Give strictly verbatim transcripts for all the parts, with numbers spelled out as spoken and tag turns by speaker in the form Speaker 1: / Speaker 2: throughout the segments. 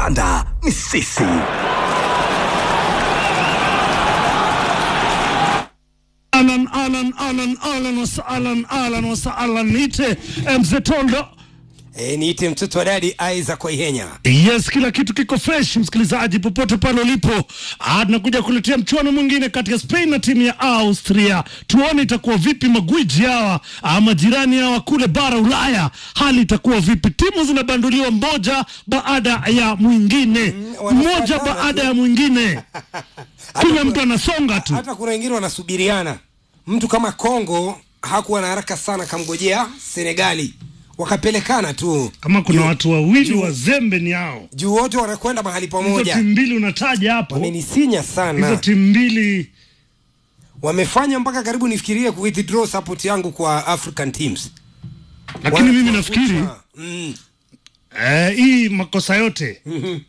Speaker 1: kandanda ni sisi.
Speaker 2: Alan, Alan, Alan, Alan, wasa Alan, Alan, wasa Alan, nite mzetondo.
Speaker 3: E, niite mtoto wa dadi Aiza kwa Ihenya.
Speaker 2: Yes, kila kitu kiko fresh msikilizaji popote pale ulipo. Ah, tunakuja kuletea mchuano mwingine kati ya Spain na timu ya Austria. Tuone itakuwa vipi magwiji hawa, ama jirani hawa kule bara Ulaya. Hali itakuwa vipi? Timu zinabanduliwa mmoja baada ya mwingine. Mm, mmoja baada ya mwingine. Kila mtu anasonga tu.
Speaker 3: Hata kuna wengine wanasubiriana. Mtu kama Kongo hakuwa na haraka sana, kamgojea Senegali. Wakapelekana tu.
Speaker 2: Kama kuna juu, watu wawili wazembe ni hao.
Speaker 3: Juu wote wanakwenda mahali pamoja.
Speaker 2: Hizo timu mbili unataja hapo.
Speaker 3: Wamenisinya sana.
Speaker 2: Hizo timu mbili
Speaker 3: wamefanya mpaka karibu nifikirie ku withdraw support yangu kwa African teams.
Speaker 2: Lakini Wana mimi nafikiri
Speaker 3: mm.
Speaker 2: eh hii makosa yote.
Speaker 3: Mhm.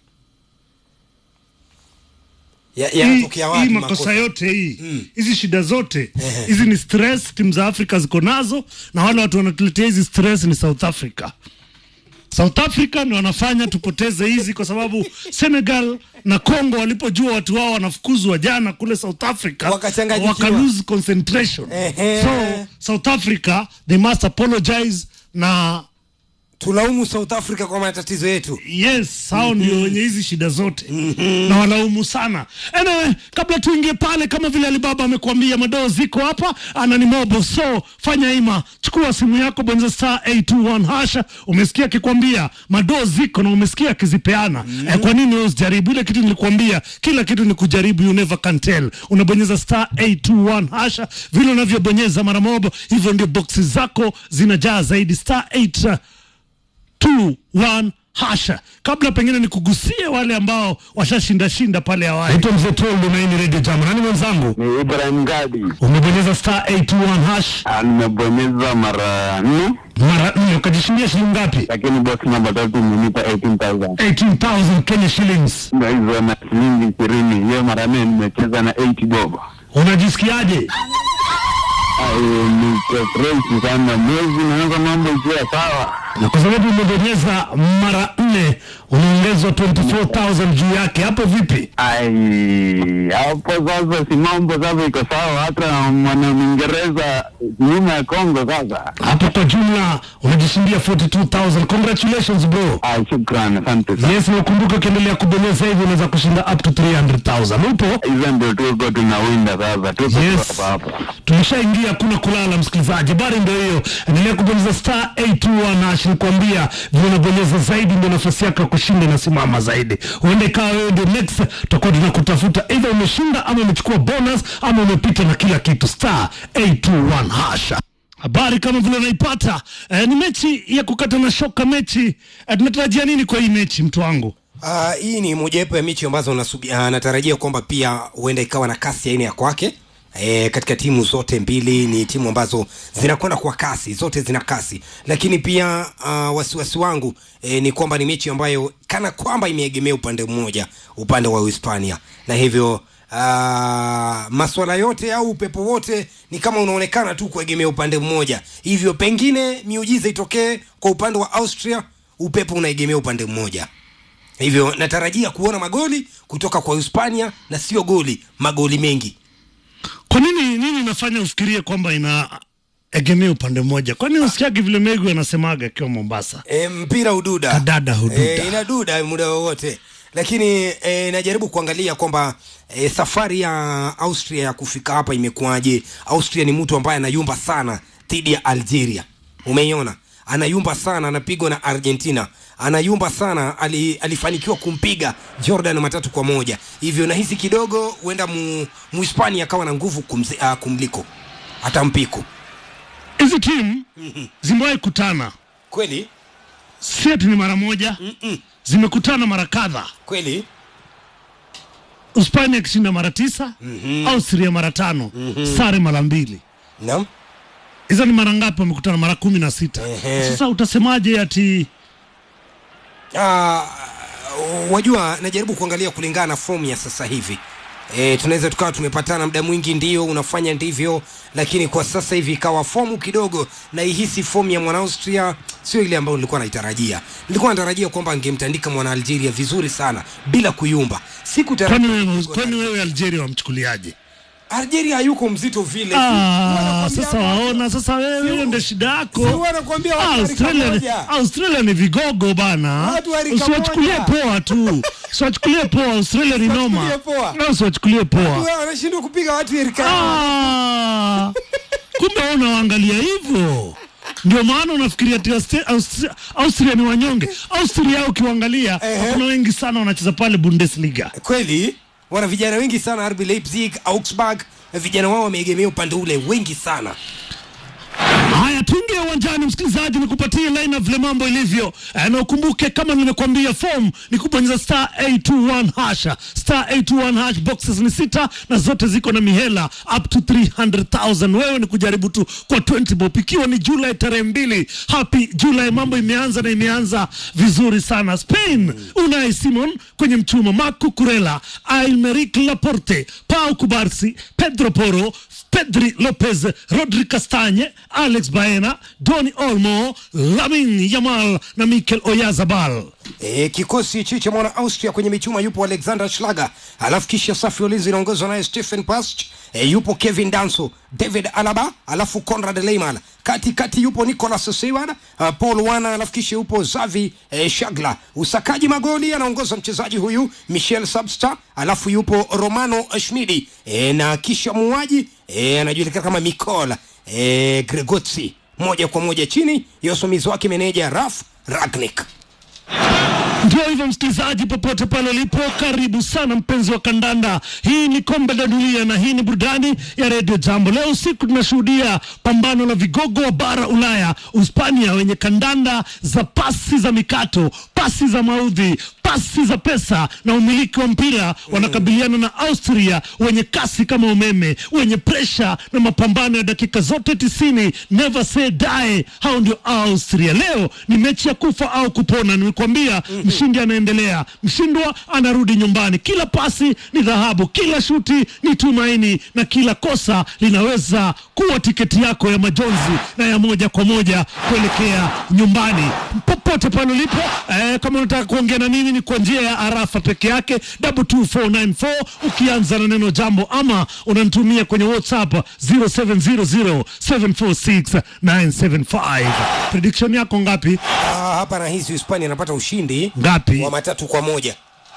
Speaker 3: Ya ya tokea wapi
Speaker 2: hii makosa yote hii. Mm. Hizi shida zote. Hizi ni stress timu za Afrika ziko nazo, na wale watu wanatuletea hizi stress ni South Africa. South Africa ndio wanafanya tupoteze hizi, kwa sababu Senegal na Congo walipojua watu wao wanafukuzwa jana kule South Africa, waka lose concentration. So South Africa they must apologize, na
Speaker 3: tulaumu South Africa kwa matatizo yetu.
Speaker 2: Yes, hao ndio mm-hmm. wenye hizi shida zote. Mm-hmm. Na walaumu sana. Anyway, kabla tuingie pale, kama vile Alibaba amekuambia, madoo ziko hapa, ana ni mobo. So, fanya ima, chukua simu yako, bonyeza star eight two one hasha. Umesikia akikwambia madoo ziko na umesikia akizipeana. Mm-hmm. Eh, kwa nini usijaribu? Ile kitu nilikwambia, kila kitu ni kujaribu, you never can tell. Unabonyeza star eight two one hasha. Vile unavyobonyeza mara mobo, hivyo ndio boxi zako zinajaa zaidi. Star eight two one hasha. Kabla pengine nikugusie wale ambao washashinda shinda pale awali. Ito mzee Toldo na hii ni Radio Jam. Nani mwenzangu?
Speaker 4: Ni Ibrahim Gadi.
Speaker 2: Umebonyeza star eight two one hash?
Speaker 4: Nimebonyeza mara nne.
Speaker 2: Mara nne. Ukajishindia shilingi ngapi?
Speaker 4: Lakini box number tatu imenipa eighteen thousand.
Speaker 2: eighteen thousand Kenya shillings.
Speaker 4: Ndio hizo na shilingi ishirini. Hiyo mara nne nimecheza na eighty bob.
Speaker 2: Unajisikiaje?
Speaker 4: Ai, ni fresh sana, mwezi naanza mambo ikiwa sawa.
Speaker 2: Na kwa sababu umebonyeza mara nne unaongezwa twenty-four thousand juu yake. Hapo vipi?
Speaker 4: Ai, hapo sasa si mambo sasa iko sawa, hata mwana Mwingereza nyuma ya Kongo sasa.
Speaker 2: Hapo kwa jumla unajishindia forty-two thousand. Congratulations bro.
Speaker 4: Ai, shukrani, asante sana.
Speaker 2: Yes, na ukumbuke ukiendelea kubonyeza hivi unaweza kushinda up to three hundred thousand. Upo?
Speaker 4: Hizo ndio tuko tunawinda sasa. Tuko
Speaker 2: yes.
Speaker 4: hapa hapa.
Speaker 2: Tumeshaingia, kuna kulala msikilizaji. Bari ndio hiyo. Endelea kubonyeza star eight two one na nilikwambia vile unabonyeza zaidi ndio nafasi yako kushinda na simama zaidi. Uende kawa wewe ndio next, tutakuwa tunakutafuta either umeshinda ama umechukua bonus ama umepita na kila kitu. Star eight two one hasha. Habari kama vile unaipata, eh, ni mechi ya kukata na shoka mechi. Eh, tunatarajia nini kwa hii mechi mtu wangu?
Speaker 3: Uh, hii ni mojawapo ya mechi ambazo uh, natarajia kwamba pia huenda ikawa na kasi aina ya kwake. E, katika timu zote mbili ni timu ambazo zinakwenda kwa kasi, zote zina kasi, lakini pia uh, wasiwasi wangu e, ni kwamba ni mechi ambayo kana kwamba imeegemea upande mmoja, upande wa Hispania, na hivyo uh, masuala yote au upepo wote ni kama unaonekana tu kuegemea upande mmoja. Hivyo pengine miujiza itokee kwa upande wa Austria, upepo unaegemea upande mmoja. Hivyo natarajia kuona magoli kutoka kwa Hispania, na sio goli, magoli mengi.
Speaker 2: Kwa nini nini nafanya ufikirie kwamba ina egemea upande mmoja? Kwani usikiagi vile Megu anasemaga akiwa Mombasa?
Speaker 3: E, mpira ududa.
Speaker 2: Kadada hududa.
Speaker 3: E, inaduda muda wowote. Lakini e, najaribu kuangalia kwamba e, safari ya Austria ya kufika hapa imekuaje. Austria ni mtu ambaye anayumba sana dhidi ya Algeria. Umeiona? Anayumba sana, anapigwa na Argentina. Anayumba sana, ali, alifanikiwa kumpiga Jordan matatu kwa moja. Hivyo nahisi kidogo huenda mu, mu Hispania akawa na nguvu kumzi, uh, kumliko. Hata mpiko.
Speaker 2: Hizi timu mm-hmm. zimewahi kutana.
Speaker 3: Kweli?
Speaker 2: Seti ni mara moja. Mm-mm. Zimekutana mara kadha.
Speaker 3: Kweli?
Speaker 2: Hispania kishinda mara tisa. Mm-hmm. Austria mara tano. Mm-hmm. Sare mara mbili.
Speaker 3: Naam.
Speaker 2: Hizo ni mara ngapi wamekutana? Mara kumi na sita. Uh-huh. Sasa utasemaje ati
Speaker 3: uh, wajua najaribu kuangalia kulingana na form ya sasa hivi. E, tunaweza tukawa tumepatana muda mwingi, ndio unafanya ndivyo, lakini kwa sasa hivi ikawa fomu kidogo, na ihisi fomu ya mwana Austria sio ile ambayo nilikuwa naitarajia. Nilikuwa natarajia kwamba angemtandika mwana Algeria vizuri sana bila kuyumba. Sikutarajia.
Speaker 2: Kwani wewe kwani wewe Algeria wamchukuliaje?
Speaker 3: Algeria hayuko mzito vile.
Speaker 2: Ah, sasa waona sasa wewe hiyo ndio shida yako.
Speaker 3: Si wanakuambia watu
Speaker 2: Australia, Australia ni vigogo bana. Usiwachukulie poa tu. Usiwachukulie poa, Australia ni noma. Na usiwachukulie poa.
Speaker 3: Wewe unashindwa kupiga watu Erika.
Speaker 2: Ah. Kumbe unaangalia hivyo. Ndio maana unafikiria ati Austria, Austria ni wanyonge. Austria ukiangalia kuna wengi sana wanacheza pale Bundesliga.
Speaker 3: Kweli? Wana vijana wengi sana, R B Leipzig, Augsburg, vijana wao wameegemea upande ule wengi sana.
Speaker 2: Haya, tuingie uwanjani msikilizaji, nikupatie line of mambo ilivyo. Na ukumbuke kama nimekuambia form ni kubonyeza star eight two one hash. Star eight two one hash, boxes ni sita na zote ziko na mihela up to three hundred thousand. Wewe ni kujaribu tu kwa twenty bob. Ikiwa ni July tarehe mbili, happy July, mambo imeanza na imeanza vizuri sana. Spain, Unai Simon kwenye mchuma, Marc Cucurella, Aymeric Laporte, Pau Cubarsí, Pedro Porro, Pedri Lopez, Rodri Castagne, Alex Baena, Doni Olmo, Lamine Yamal na Mikel Oyarzabal.
Speaker 3: E, kikosi chichi cha mwana Austria kwenye michuma yupo Alexander Schlager, alafu kisha safi ulinzi inaongozwa naye Stefan Past, e, yupo Kevin Danso, David Alaba, alafu Konrad Laimal. Kati kati yupo Nicolas Seward, uh, Paul Wana, alafu kisha yupo Xavi eh, Shagla. Usakaji magoli anaongoza mchezaji huyu Michel Sabsta, alafu yupo Romano Schmidi, e, na kisha muaji e, anajulikana kama Mikola e, Gregozzi. Moja kwa moja chini ya usimamizi wake meneja Ralf Rangnick.
Speaker 2: Ndio hivyo msikilizaji, popote pale ulipo, karibu sana mpenzi wa kandanda. Hii ni kombe la dunia na hii ni burudani ya Radio Jambo. Leo usiku tunashuhudia pambano la vigogo wa bara Ulaya, Uhispania, wenye kandanda za pasi za mikato, pasi za maudhi, pasi za pesa na umiliki wa mpira. Wanakabiliana na Austria wenye kasi kama umeme, wenye pressure na mapambano ya dakika zote tisini. Never say die. Hao ndio Austria. Leo ni mechi ya kufa au kupona. Nimekwambia mshindi anaendelea, mshindwa anarudi nyumbani. Kila pasi ni dhahabu, kila shuti ni tumaini, na kila kosa linaweza kuwa tiketi yako ya majonzi na ya moja kwa moja kuelekea nyumbani. Popote pale ulipo, eh, kama unataka kuongea na mimi ni kwa njia ya arafa peke yake double two four nine four, ukianza na neno jambo, ama unanitumia kwenye WhatsApp zero seven zero zero seven four six nine seven five. Prediction yako ngapi?
Speaker 3: Ah, hapa na hizi Hispania anapata ushindi
Speaker 2: ngapi?
Speaker 3: Wa matatu kwa moja.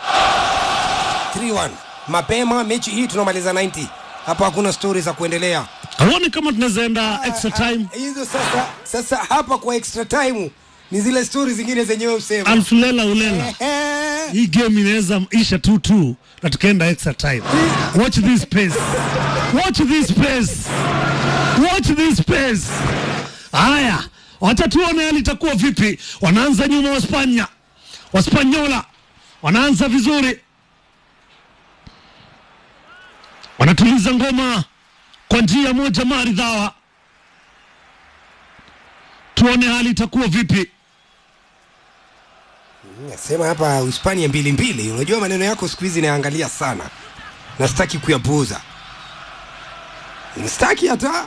Speaker 3: three one. Mapema mechi hii tunamaliza ninety. Hapa hakuna story za kuendelea.
Speaker 2: Haoni kama tunazaenda extra time?
Speaker 3: Hizo sasa sasa hapa kwa extra time ni zile stories zingine zenyewe usema.
Speaker 2: Alfulela ulela. Hii game inaweza isha two two na tukaenda extra time. Watch this space. Watch this space. Watch this space. Haya, wacha tuone hali itakuwa vipi. Wanaanza nyuma wa Spanya. Waspanyola wanaanza vizuri, wanatuliza ngoma kwa njia moja maridhawa. Tuone hali itakuwa vipi.
Speaker 3: Nasema hapa Hispania mbili mbili. Unajua maneno yako siku hizi naangalia sana, na sitaki kuyapuuza. Sitaki hata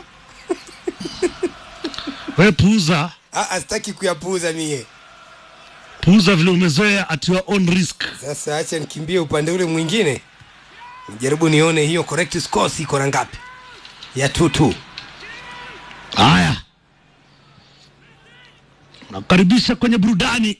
Speaker 2: wewe puuza.
Speaker 3: Ah, sitaki kuyapuuza mie.
Speaker 2: Puuza vile umezoea at your own risk.
Speaker 3: Sasa acha nikimbie upande ule mwingine, nijaribu nione hiyo correct score iko na ngapi ya two two.
Speaker 2: Haya, nakaribisha kwenye burudani.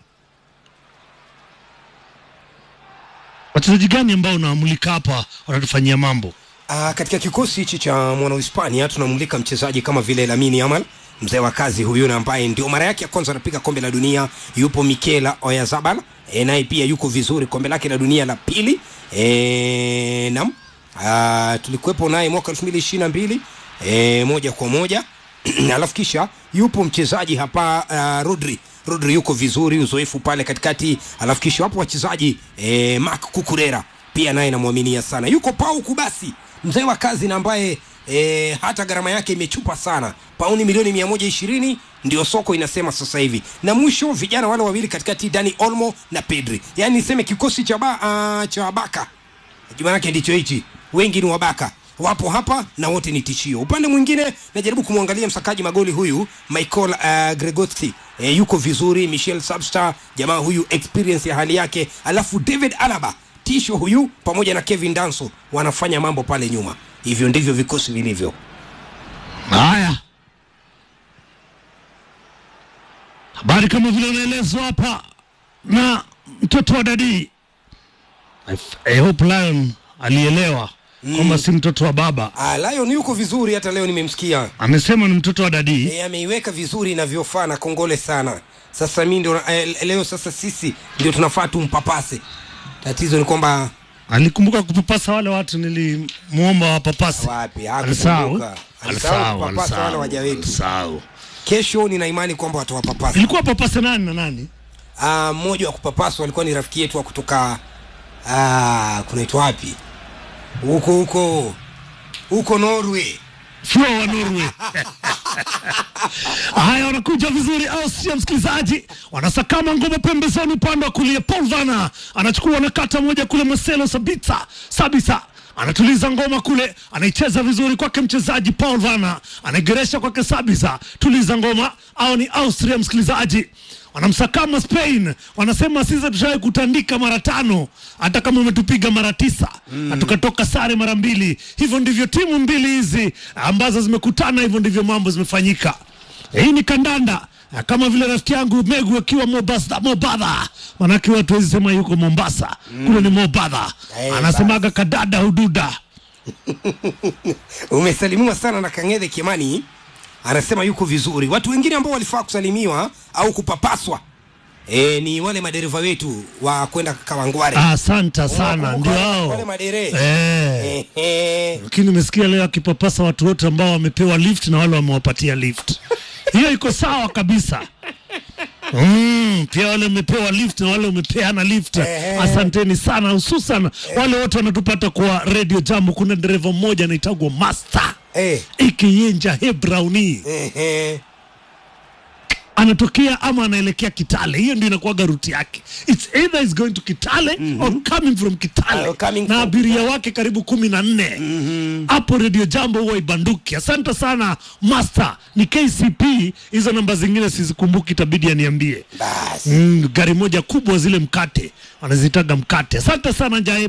Speaker 2: Wachezaji gani ambao unaamulika hapa wanatufanyia mambo?
Speaker 3: Ah, katika kikosi hichi cha mwana Hispania tunamulika mchezaji kama vile Lamine Yamal, mzee wa kazi huyu, na ambaye ndio mara yake ya kwanza anapiga kombe la dunia. Yupo Mikel Oyarzabal, e, naye pia yuko vizuri, kombe lake la dunia la pili. E, nam ah, tulikuwepo naye mwaka elfu mbili ishirini na mbili, e, moja kwa moja. Alafu kisha yupo mchezaji hapa uh, Rodri. Rodri yuko vizuri, uzoefu pale katikati. Alafu kisha wapo wachezaji eh, Marc Cucurella pia naye namuaminia sana. Yuko Pau Cubarsí, mzee wa kazi, na ambaye eh, hata gharama yake imechupa sana. Pauni milioni mia moja ishirini ndio soko inasema sasa hivi. Na mwisho vijana wale wawili katikati, Dani Olmo na Pedri. Yaani niseme kikosi cha ba, uh, cha Baka Maana ndicho hichi. Wengi ni wabaka. Wapo hapa na wote ni tishio. Upande mwingine najaribu kumwangalia msakaji magoli huyu Michael uh, Gregotti. E, yuko vizuri. Michel Substar, jamaa huyu experience ya hali yake. Alafu David Alaba, tisho huyu pamoja na Kevin Danso wanafanya mambo pale nyuma. Hivyo ndivyo vikosi vilivyo.
Speaker 2: Haya. Habari kama vile unaelezwa hapa na mtoto wa Dadi. I, I hope Lion alielewa mm. kwamba si mtoto wa baba.
Speaker 3: Ah, Lion yuko vizuri, hata leo nimemsikia.
Speaker 2: Amesema ni mtoto wa Dadi.
Speaker 3: Eh, ameiweka vizuri inavyofaa na kongole sana. Sasa mimi ndio eh, leo sasa sisi ndio tunafaa tumpapase. Tatizo ni kwamba
Speaker 2: alikumbuka kupapasa wale watu nilimuomba wapapase.
Speaker 3: Wapi? Hakukumbuka. Alisahau kupapasa wale waja wetu.
Speaker 2: Alisahau.
Speaker 3: Kesho nina imani kwamba watawapapasa.
Speaker 2: Ilikuwa papasa nani na nani?
Speaker 3: Ah, mmoja wa kupapaswa alikuwa ni rafiki yetu wa kutoka ah, kunaitwa wapi? Huko huko. Huko Norway.
Speaker 2: Sio wa Norway. Haya, wanakuja vizuri au sio msikilizaji? Wanasakama ngoma pembezoni upande wa kulia. Paul Vanna anachukua na kata moja kule. Marcelo Sabitzer Sabitzer anatuliza ngoma kule, anaicheza vizuri kwake mchezaji Paul Vanna, anageresha kwake Sabitzer, tuliza ngoma. Au ni Austria msikilizaji. Wanamsakama Spain, wanasema sisi tushawahi kutandika mara tano hata kama umetupiga mara tisa mm. na tukatoka sare mara mbili. Hivyo ndivyo timu mbili hizi ambazo zimekutana, hivyo ndivyo mambo zimefanyika. Hii ni kandanda, kama vile rafiki yangu Megu akiwa Mombasa, Mobadha, manake watu wezi sema yuko Mombasa mm. kule ni Mobadha. Hey, anasemaga kadada hududa.
Speaker 3: Umesalimiwa sana na Kang'ethe Kimani. Anasema yuko vizuri. Watu wengine ambao walifaa kusalimiwa au kupapaswa e, ni wale madereva wetu wa kwenda Kawangware.
Speaker 2: Ah, asante sana, ndio hao.
Speaker 3: Wale madereva.
Speaker 2: Eh. Eh. Lakini nimesikia leo akipapasa watu wote ambao wamepewa lift na wale wamewapatia lift. Hiyo iko sawa kabisa. Mm, pia wale umepewa lift na wale umepeana lift. Eh. Asanteni sana, hususan eh. wale wote wanatupata kwa Radio Jambo. Kuna dereva mmoja anaitwa Master. Eh. Ikiyenja Hebrauni. Eh, eh. Anatokea ama anaelekea Kitale. Hiyo ndio inakuwa garuti yake. It's either is going to Kitale mm -hmm. or coming from Kitale. Uh, coming na abiria wake karibu kumi na nne. Hapo mm -hmm. Radio Jambo huwa ibanduki. Asante sana Master. Ni K C P. Hizo namba zingine sizikumbuki, itabidi aniambie. Mm, gari moja kubwa zile mkate. Wanazitaga mkate. Asante sana Jae.